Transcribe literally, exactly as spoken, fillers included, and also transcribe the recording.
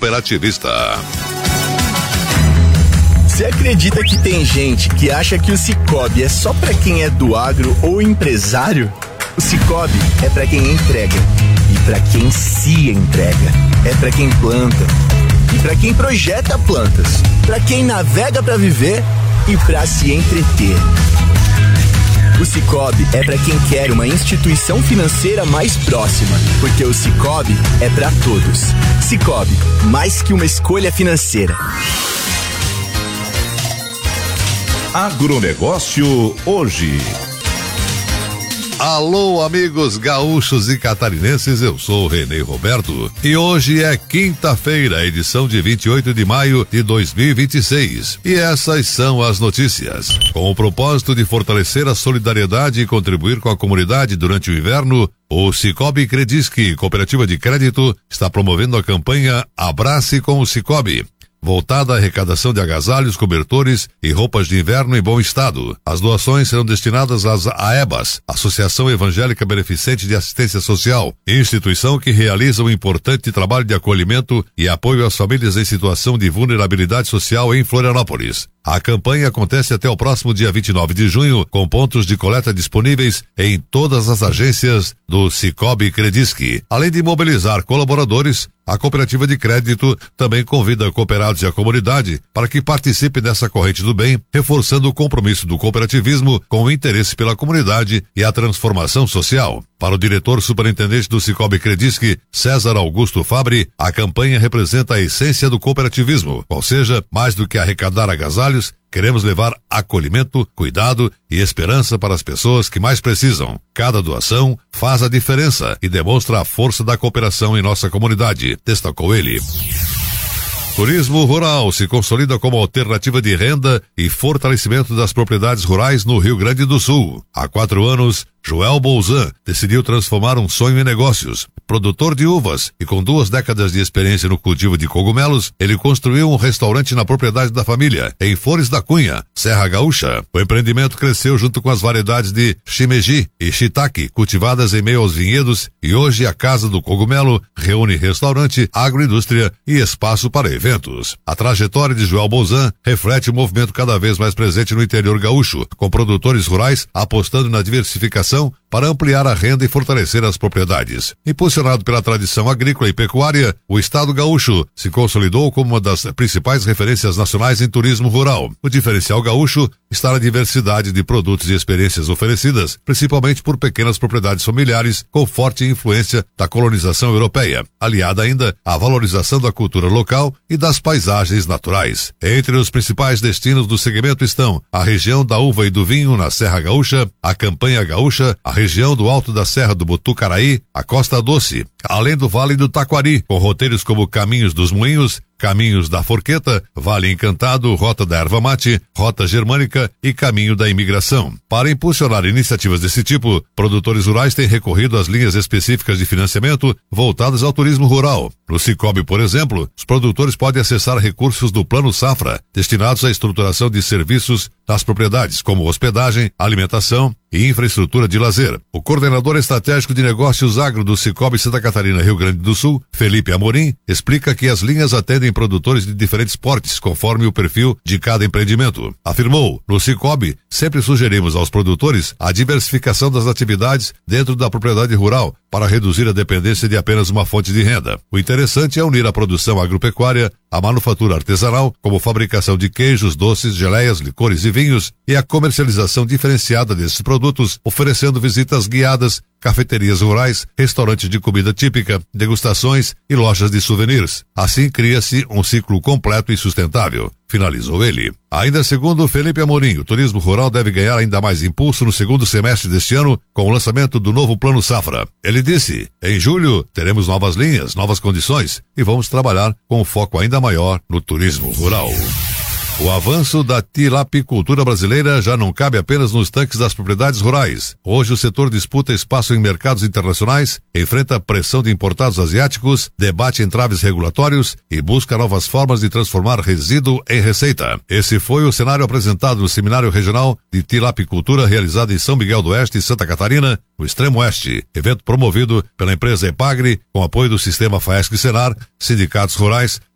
cooperativista. Você acredita que tem gente que acha que o Sicoob é só pra quem é do agro ou empresário? O Sicoob é pra quem entrega e pra quem se entrega. É pra quem planta e pra quem projeta plantas, pra quem navega pra viver e pra se entreter. O Sicoob é pra quem quer uma instituição financeira mais próxima, porque o Sicoob é pra todos. Sicoob, mais que uma escolha financeira. Agronegócio hoje. Alô, amigos gaúchos e catarinenses, eu sou o Renê Roberto e hoje é quinta-feira, edição de vinte e oito de maio de dois mil e vinte e seis. E essas são as notícias. Com o propósito de fortalecer a solidariedade e contribuir com a comunidade durante o inverno, o Sicoob Credisc, Cooperativa de Crédito, está promovendo a campanha Abrace com o Sicoob, voltada à arrecadação de agasalhos, cobertores e roupas de inverno em bom estado. As doações serão destinadas às AEBAS, Associação Evangélica Beneficente de Assistência Social, instituição que realiza um importante trabalho de acolhimento e apoio às famílias em situação de vulnerabilidade social em Florianópolis. A campanha acontece até o próximo dia vinte e nove de junho, com pontos de coleta disponíveis em todas as agências do Sicoob Credisc. Além de mobilizar colaboradores, a cooperativa de crédito também convida cooperados e a comunidade para que participe dessa corrente do bem, reforçando o compromisso do cooperativismo com o interesse pela comunidade e a transformação social. Para o diretor superintendente do Sicoob Credisc, César Augusto Fabri, a campanha representa a essência do cooperativismo, ou seja, mais do que arrecadar agasalhos, queremos levar acolhimento, cuidado e esperança para as pessoas que mais precisam. Cada doação faz a diferença e demonstra a força da cooperação em nossa comunidade, destacou ele. Turismo rural se consolida como alternativa de renda e fortalecimento das propriedades rurais no Rio Grande do Sul. Há quatro anos, Joel Bolzan decidiu transformar um sonho em negócios. Produtor de uvas e com duas décadas de experiência no cultivo de cogumelos, ele construiu um restaurante na propriedade da família, em Flores da Cunha, Serra Gaúcha. O empreendimento cresceu junto com as variedades de shimeji e shiitake, cultivadas em meio aos vinhedos, e hoje a Casa do Cogumelo reúne restaurante, agroindústria e espaço para eventos. A trajetória de Joel Bolzan reflete o movimento cada vez mais presente no interior gaúcho, com produtores rurais apostando na diversificação para ampliar a renda e fortalecer as propriedades. Impulsionado pela tradição agrícola e pecuária, o estado gaúcho se consolidou como uma das principais referências nacionais em turismo rural. O diferencial gaúcho está na diversidade de produtos e experiências oferecidas, principalmente por pequenas propriedades familiares com forte influência da colonização europeia, aliada ainda à valorização da cultura local e das paisagens naturais. Entre os principais destinos do segmento estão a região da uva e do vinho na Serra Gaúcha, a Campanha Gaúcha, a região do Alto da Serra do Botucaraí, a Costa Doce, além do Vale do Taquari, com roteiros como Caminhos dos Moinhos, Caminhos da Forqueta, Vale Encantado, Rota da Erva Mate, Rota Germânica e Caminho da Imigração. Para impulsionar iniciativas desse tipo, produtores rurais têm recorrido às linhas específicas de financiamento voltadas ao turismo rural. No Sicoob, por exemplo, os produtores podem acessar recursos do Plano Safra, destinados à estruturação de serviços nas propriedades, como hospedagem, alimentação e infraestrutura de lazer. O coordenador estratégico de negócios agro do Sicoob Santa Catarina, Rio Grande do Sul, Felipe Amorim, explica que as linhas atendem produtores de diferentes portes, conforme o perfil de cada empreendimento. Afirmou, no Sicoob, sempre sugerimos aos produtores a diversificação das atividades dentro da propriedade rural, para reduzir a dependência de apenas uma fonte de renda. O interessante é unir a produção agropecuária, a manufatura artesanal, como fabricação de queijos, doces, geleias, licores e vinhos, e a comercialização diferenciada desses produtos, oferecendo visitas guiadas, cafeterias rurais, restaurantes de comida típica, degustações e lojas de souvenirs. Assim cria-se um ciclo completo e sustentável, finalizou ele. Ainda segundo Felipe Amorim, o turismo rural deve ganhar ainda mais impulso no segundo semestre deste ano com o lançamento do novo Plano Safra. Ele disse, em julho teremos novas linhas, novas condições e vamos trabalhar com um foco ainda maior no turismo rural. O avanço da tilapicultura brasileira já não cabe apenas nos tanques das propriedades rurais. Hoje o setor disputa espaço em mercados internacionais, enfrenta pressão de importados asiáticos, debate entraves regulatórios e busca novas formas de transformar resíduo em receita. Esse foi o cenário apresentado no Seminário Regional de Tilapicultura realizado em São Miguel do Oeste, Santa Catarina, no Extremo Oeste, evento promovido pela empresa Epagre, com apoio do Sistema Faesc Senar, sindicatos rurais,